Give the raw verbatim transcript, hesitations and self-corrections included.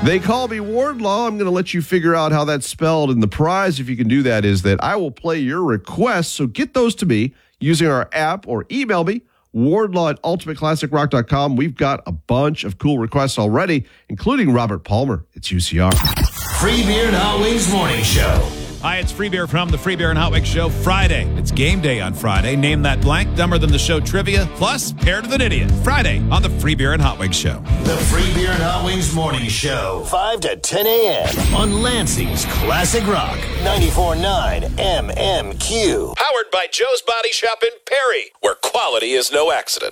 They call me Wardlaw. I'm going to let you figure out how that's spelled. And the prize, if you can do that, is that I will play your requests. So get those to me using our app or email me, Wardlaw at ultimate classic rock dot com. We've got a bunch of cool requests already, including Robert Palmer. It's U C R. Free Beer and Hot Wings Morning Show. Hi, it's Free Beer from the Free Beer and Hot Wings Show. Friday. It's game day on Friday. Name that blank, dumber than the show trivia, plus paired with an idiot. Friday on the Free Beer and Hot Wings Show. The Free Beer and Hot Wings Morning Show. five to ten a.m. on Lansing's Classic Rock. ninety-four point nine M M Q. Powered by Joe's Body Shop in Perry, where quality is no accident.